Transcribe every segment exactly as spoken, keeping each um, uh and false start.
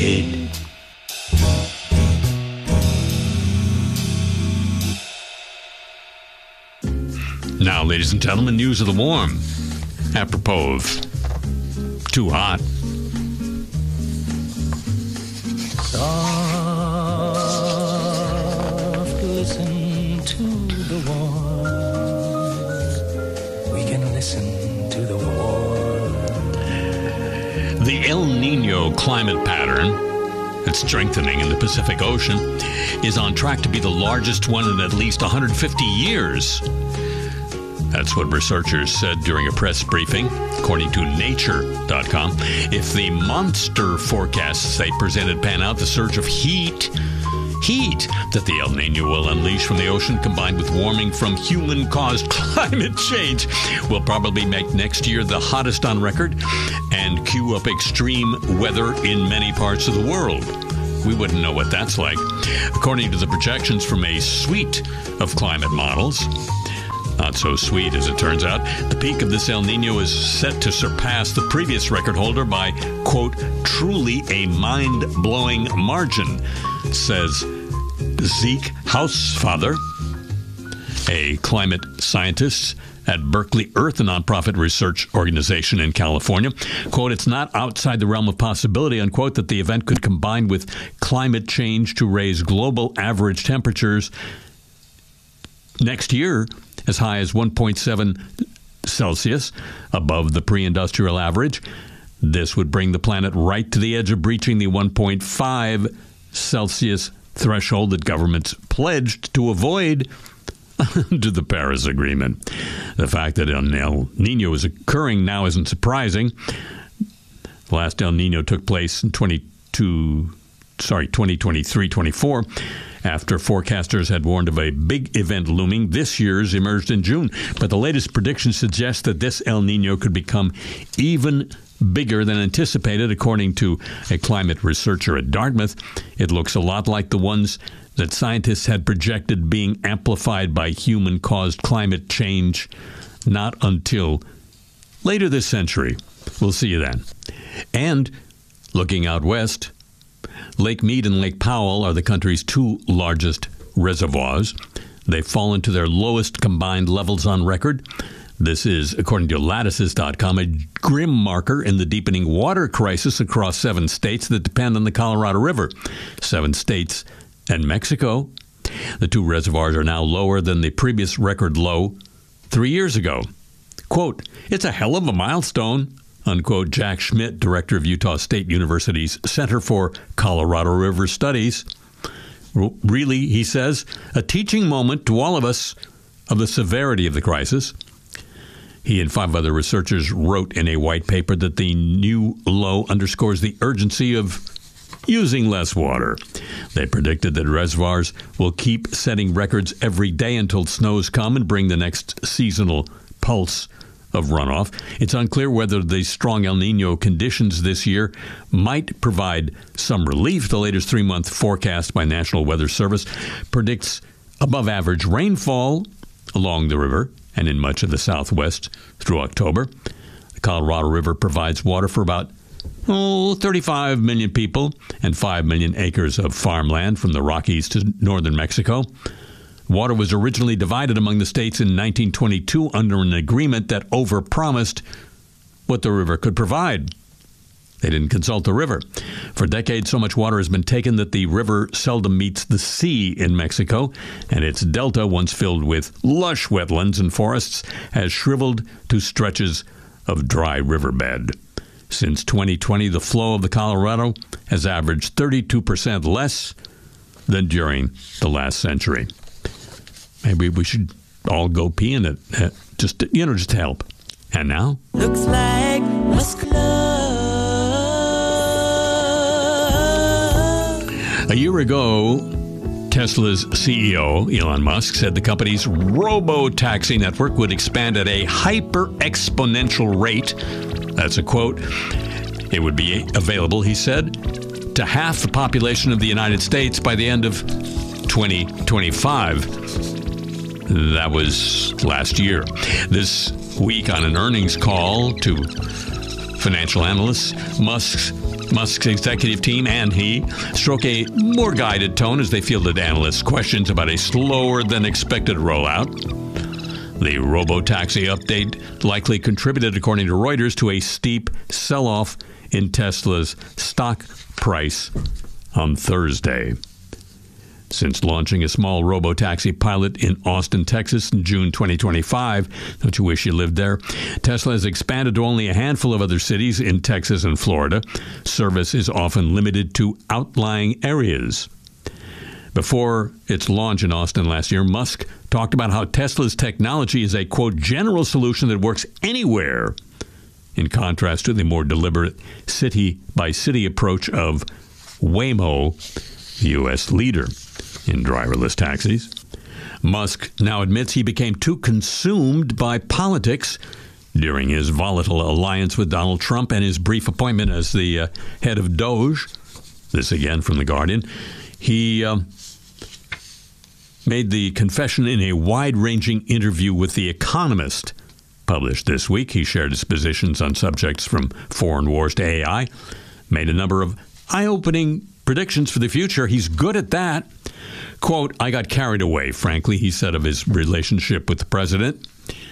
ahead. Now, ladies and gentlemen, news of the warm. Apropos of too hot. Soft, listen to the warm. We can listen to the warm. The El Nino climate pattern, that's strengthening in the Pacific Ocean, is on track to be the largest one in at least one hundred fifty years. That's what researchers said during a press briefing, according to Nature dot com. If the monster forecasts they presented pan out, the surge of heat, heat that the El Nino will unleash from the ocean, combined with warming from human-caused climate change, will probably make next year the hottest on record and cue up extreme weather in many parts of the world. We wouldn't know what that's like. According to the projections from a suite of climate models, not so sweet, as it turns out, the peak of this El Nino is set to surpass the previous record holder by, quote, truly a mind-blowing margin, says Zeke Hausfather, a climate scientist at Berkeley Earth, a nonprofit research organization in California. Quote, it's not outside the realm of possibility, unquote, that the event could combine with climate change to raise global average temperatures next year as high as one point seven Celsius above the pre-industrial average. This would bring the planet right to the edge of breaching the one point five Celsius threshold that governments pledged to avoid under the Paris Agreement. The fact that El Nino is occurring now isn't surprising. The last El Nino took place in twenty-two, sorry, twenty twenty-three twenty-four. After forecasters had warned of a big event looming. This year's emerged in June. But the latest predictions suggest that this El Nino could become even bigger than anticipated, according to a climate researcher at Dartmouth. It looks a lot like the ones that scientists had projected being amplified by human-caused climate change not until later this century. We'll see you then. And looking out west, Lake Mead and Lake Powell are the country's two largest reservoirs. They've fallen to their lowest combined levels on record. This is, according to lattices dot com, a grim marker in the deepening water crisis across seven states that depend on the Colorado River. Seven states and Mexico. The two reservoirs are now lower than the previous record low three years ago. Quote, it's a hell of a milestone, unquote, Jack Schmidt, director of Utah State University's Center for Colorado River Studies. Really, he says, a teaching moment to all of us of the severity of the crisis. He and five other researchers wrote in a white paper that the new low underscores the urgency of using less water. They predicted that reservoirs will keep setting records every day until snows come and bring the next seasonal pulse of runoff. It's unclear whether the strong El Nino conditions this year might provide some relief. The latest three-month forecast by National Weather Service predicts above-average rainfall along the river and in much of the southwest through October. The Colorado River provides water for about oh, thirty-five million people and five million acres of farmland from the Rockies to northern Mexico. Water was originally divided among the states in nineteen twenty-two under an agreement that overpromised what the river could provide. They didn't consult the river. For decades, so much water has been taken that the river seldom meets the sea in Mexico, and its delta, once filled with lush wetlands and forests, has shriveled to stretches of dry riverbed. Since twenty twenty, the flow of the Colorado has averaged thirty-two percent less than during the last century. Maybe we should all go pee in it, uh, just, you know, just to help. And now? Looks like Musk love. A year ago, Tesla's C E O, Elon Musk, said the company's robo-taxi network would expand at a hyper-exponential rate. That's a quote. It would be available, he said, to half the population of the United States by the end of twenty twenty-five. That was last year. This week on an earnings call to financial analysts, Musk Musk's executive team and he struck a more guided tone as they fielded analysts' questions about a slower than expected rollout. The robo-taxi update likely contributed, according to Reuters, to a steep sell-off in Tesla's stock price on Thursday. Since launching a small robo-taxi pilot in Austin, Texas in June twenty twenty-five, don't you wish you lived there? Tesla has expanded to only a handful of other cities in Texas and Florida. Service is often limited to outlying areas. Before its launch in Austin last year, Musk talked about how Tesla's technology is a, quote, general solution that works anywhere, in contrast to the more deliberate city-by-city approach of Waymo, the U S leader in driverless taxis. Musk now admits he became too consumed by politics during his volatile alliance with Donald Trump and his brief appointment as the uh, head of Doge. This again from The Guardian. He uh, made the confession in a wide-ranging interview with The Economist, published this week. He shared his positions on subjects from foreign wars to A I, made a number of eye-opening predictions for the future. He's good at that. Quote, I got carried away, frankly, he said of his relationship with the president.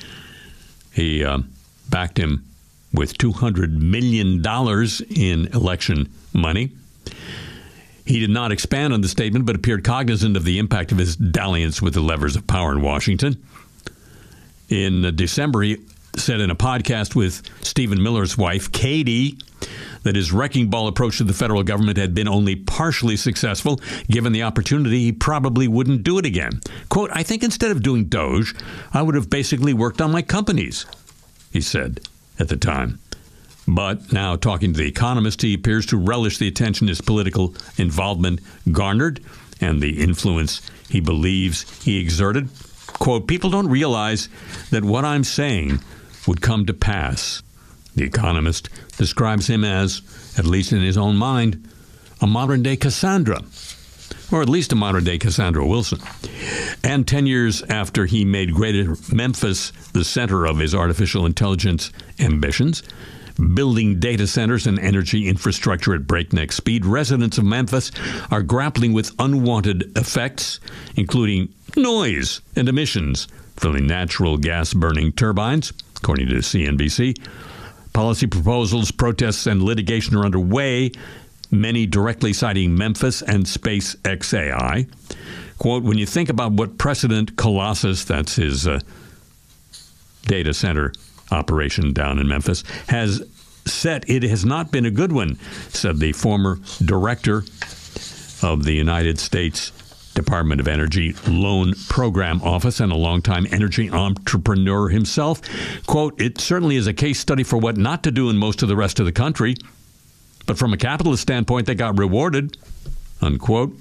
He uh, backed him with two hundred million dollars in election money. He did not expand on the statement, but appeared cognizant of the impact of his dalliance with the levers of power in Washington. In uh, December, he said in a podcast with Stephen Miller's wife, Katie, that his wrecking ball approach to the federal government had been only partially successful. Given the opportunity, he probably wouldn't do it again. Quote, I think instead of doing Doge, I would have basically worked on my companies, he said at the time. But now, talking to The Economist, he appears to relish the attention his political involvement garnered and the influence he believes he exerted. Quote, people don't realize that what I'm saying would come to pass. The Economist describes him as, at least in his own mind, a modern-day Cassandra, or at least a modern-day Cassandra Wilson. And ten years after he made Greater Memphis the center of his artificial intelligence ambitions, building data centers and energy infrastructure at breakneck speed, residents of Memphis are grappling with unwanted effects, including noise and emissions from the natural gas-burning turbines, according to C N B C. Policy proposals, protests, and litigation are underway, many directly citing Memphis and SpaceX A I. Quote, when you think about what precedent Colossus, that's his uh, data center operation down in Memphis, has set, it has not been a good one, said the former director of the United States Department of Energy Loan Program Office and a longtime energy entrepreneur himself. Quote, it certainly is a case study for what not to do in most of the rest of the country, but from a capitalist standpoint, they got rewarded, unquote.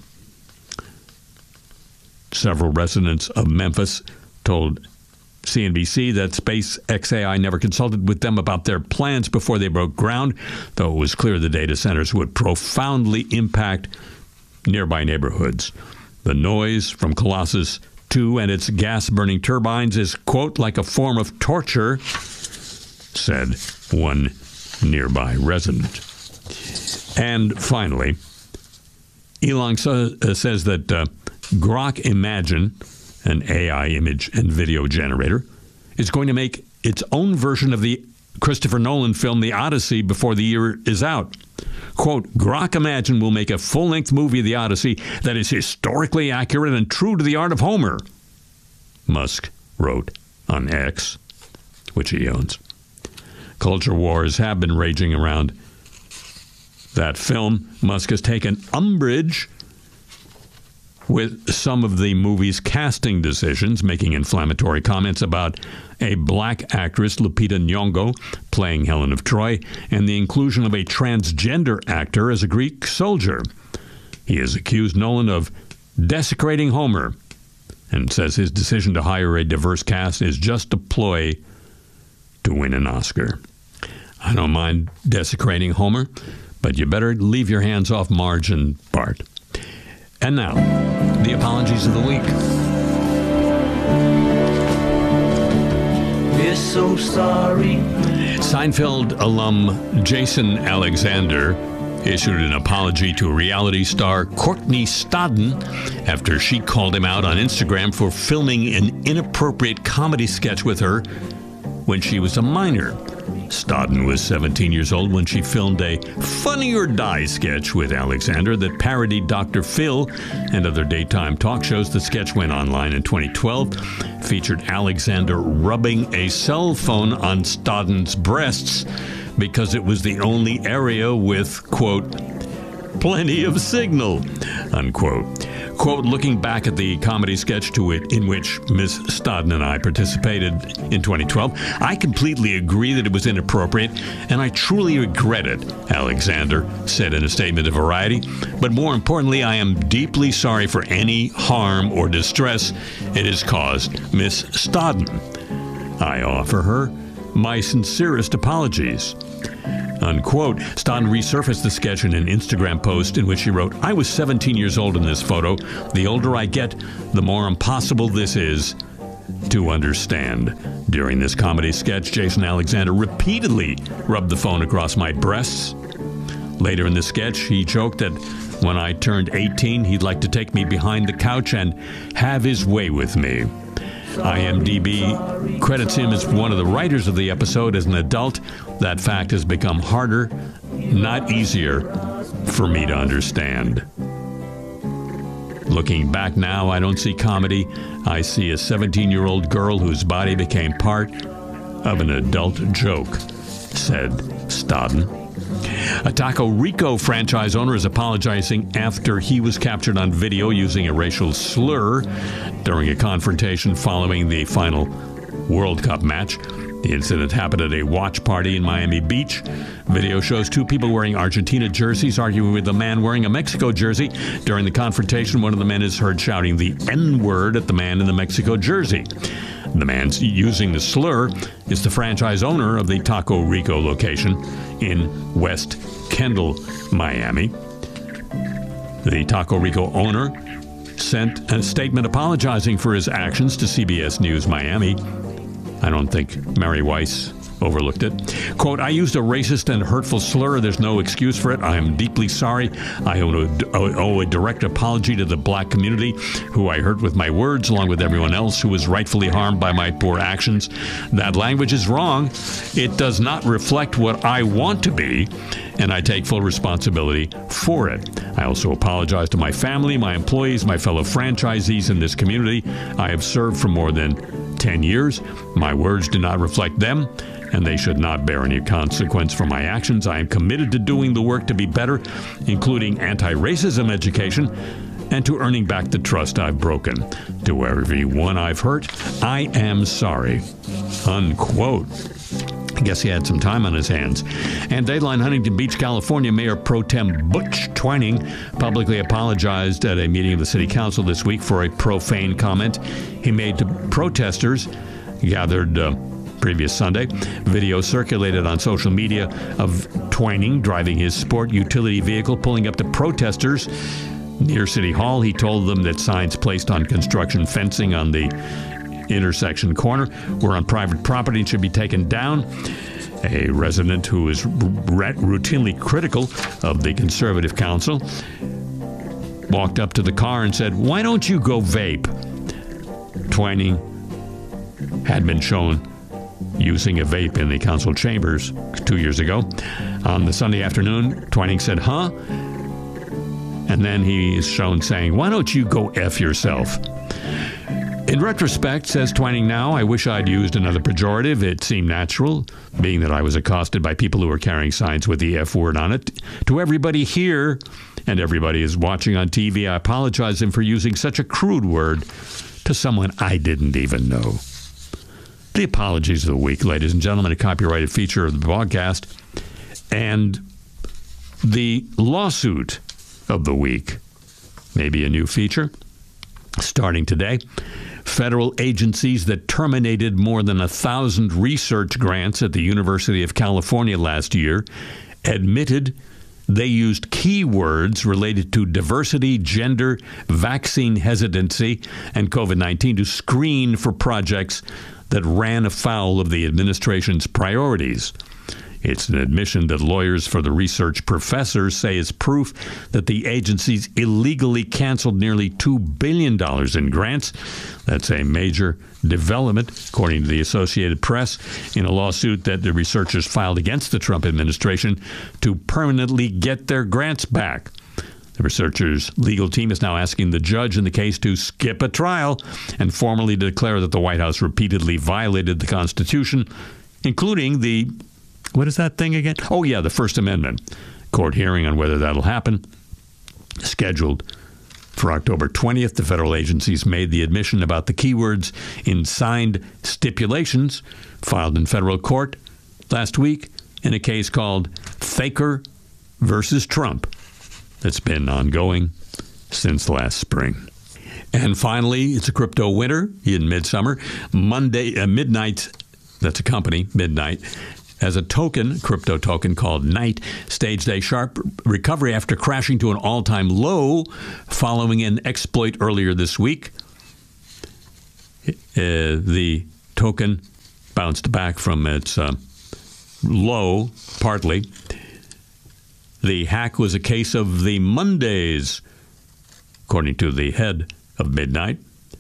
Several residents of Memphis told C N B C that SpaceX A I never consulted with them about their plans before they broke ground, though it was clear the data centers would profoundly impact nearby neighborhoods. The noise from Colossus two and its gas-burning turbines is, quote, like a form of torture, said one nearby resident. And finally, Elon so, uh, says that uh, Grok Imagine, an A I image and video generator, is going to make its own version of the Christopher Nolan film The Odyssey before the year is out. Quote, Grok Imagine will make a full-length movie of The Odyssey that is historically accurate and true to the art of Homer, Musk wrote on X, which he owns. Culture wars have been raging around that film. Musk has taken umbrage with some of the movie's casting decisions, making inflammatory comments about a black actress, Lupita Nyong'o, playing Helen of Troy, and the inclusion of a transgender actor as a Greek soldier. He has accused Nolan of desecrating Homer and says his decision to hire a diverse cast is just a ploy to win an Oscar. I don't mind desecrating Homer, but you better leave your hands off Marge and Bart. And now, the apologies of the week. We're so sorry. Seinfeld alum Jason Alexander issued an apology to reality star Courtney Stodden after she called him out on Instagram for filming an inappropriate comedy sketch with her when she was a minor. Stodden was seventeen years old when she filmed a Funny or Die sketch with Alexander that parodied Doctor Phil and other daytime talk shows. The sketch went online in twenty twelve, featured Alexander rubbing a cell phone on Stodden's breasts because it was the only area with, quote, plenty of signal, unquote. Quote, looking back at the comedy sketch to it in which Miss Stodden and I participated in twenty twelve, I completely agree that it was inappropriate, and I truly regret it, Alexander said in a statement to Variety. But more importantly, I am deeply sorry for any harm or distress it has caused Miss Stodden. I offer her my sincerest apologies. Unquote. Stodden resurfaced the sketch in an Instagram post in which she wrote, I was seventeen years old in this photo. The older I get, the more impossible this is to understand. During this comedy sketch, Jason Alexander repeatedly rubbed the phone across my breasts. Later in the sketch, he joked that when I turned eighteen, he'd like to take me behind the couch and have his way with me. IMDb credits him as one of the writers of the episode. As an adult, that fact has become harder, not easier, for me to understand. Looking back now, I don't see comedy. I see a seventeen-year-old girl whose body became part of an adult joke, said Stodden. A Taco Rico franchise owner is apologizing after he was captured on video using a racial slur during a confrontation following the final World Cup match. The incident happened at a watch party in Miami Beach. Video shows two people wearing Argentina jerseys arguing with a man wearing a Mexico jersey. During the confrontation, one of the men is heard shouting the N-word at the man in the Mexico jersey. The man using the slur is the franchise owner of the Taco Rico location in West Kendall, Miami. The Taco Rico owner sent a statement apologizing for his actions to C B S News Miami. I don't think Mary Weiss overlooked it. Quote, I used a racist and hurtful slur. There's no excuse for it. I am deeply sorry. I owe a, owe a direct apology to the black community who I hurt with my words, along with everyone else who was rightfully harmed by my poor actions. That language is wrong. It does not reflect what I want to be, and I take full responsibility for it. I also apologize to my family, my employees, my fellow franchisees in this community. I have served for more than ten years. My words do not reflect them, and they should not bear any consequence for my actions. I am committed to doing the work to be better, including anti-racism education, and to earning back the trust I've broken. To everyone I've hurt, I am sorry. Unquote. I guess he had some time on his hands. And Dateline Huntington Beach, California, Mayor Pro Tem Butch Twining publicly apologized at a meeting of the city council this week for a profane comment he made to protesters gathered uh, previous Sunday. Video circulated on social media of Twining driving his sport utility vehicle, pulling up to protesters near City Hall. He told them that signs placed on construction fencing on the intersection corner were on private property and should be taken down. A resident who is r- routinely critical of the Conservative Council walked up to the car and said, "Why don't you go vape?" Twining had been shown using a vape in the council chambers two years ago. On the Sunday afternoon, Twining said, "Huh?" And then he is shown saying, "Why don't you go F yourself?" In retrospect, says Twining now, I wish I'd used another pejorative. It seemed natural, being that I was accosted by people who were carrying signs with the F word on it. To everybody here, and everybody is watching on T V, I apologize him for using such a crude word to someone I didn't even know. The apologies of the week, ladies and gentlemen, a copyrighted feature of the broadcast. And the lawsuit of the week, maybe a new feature, starting today. Federal agencies that terminated more than a thousand research grants at the University of California last year admitted they used keywords related to diversity, gender, vaccine hesitancy, and COVID nineteen to screen for projects that ran afoul of the administration's priorities. It's an admission that lawyers for the research professors say is proof that the agencies illegally canceled nearly two billion dollars in grants. That's a major development, according to the Associated Press, in a lawsuit that the researchers filed against the Trump administration to permanently get their grants back. The researchers' legal team is now asking the judge in the case to skip a trial and formally declare that the White House repeatedly violated the Constitution, including the, what is that thing again? Oh, yeah, the First Amendment. Court hearing on whether that'll happen, scheduled for October twentieth. The federal agencies made the admission about the keywords in signed stipulations filed in federal court last week in a case called Thaker versus Trump. That's been ongoing since last spring. And finally, it's a crypto winter in midsummer. Monday, uh, Midnight, that's a company, Midnight, has a token, crypto token called Knight, staged a sharp recovery after crashing to an all-time low following an exploit earlier this week. Uh, the token bounced back from its uh, low, partly. The hack was a case of the Mondays, according to the head of Midnight.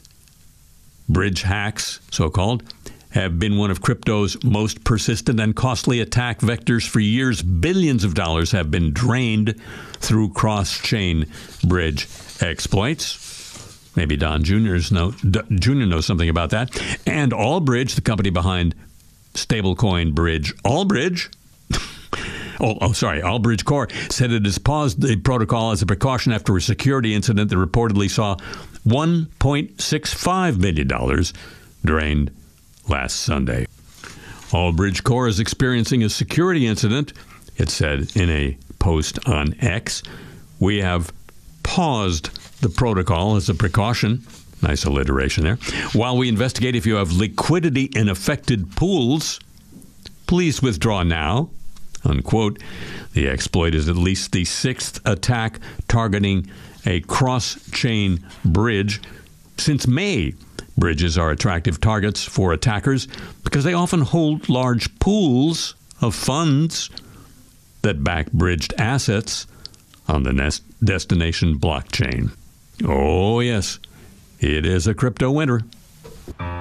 Bridge hacks, so-called, have been one of crypto's most persistent and costly attack vectors for years. Billions of dollars have been drained through cross-chain bridge exploits. Maybe Don Junior's know, D- Junior knows something about that. And Allbridge, the company behind stablecoin bridge Allbridge, Oh, oh, sorry. Allbridge Core said it has paused the protocol as a precaution after a security incident that reportedly saw one point six five million dollars drained last Sunday. Allbridge Core is experiencing a security incident, it said in a post on X. We have paused the protocol as a precaution. Nice alliteration there. While we investigate if you have liquidity in affected pools, please withdraw now. Unquote. The exploit is at least the sixth attack targeting a cross-chain bridge since May. Bridges are attractive targets for attackers because they often hold large pools of funds that back bridged assets on the nest destination blockchain. Oh, yes, it is a crypto winter.